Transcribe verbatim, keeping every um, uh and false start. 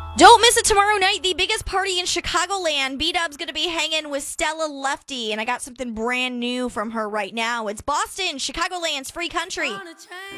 Don't miss it tomorrow night, the biggest party in Chicagoland. B-Dub's going to be hanging with Stella Lefty, and I got something brand new from her right now. It's Boston, Chicagoland's free country.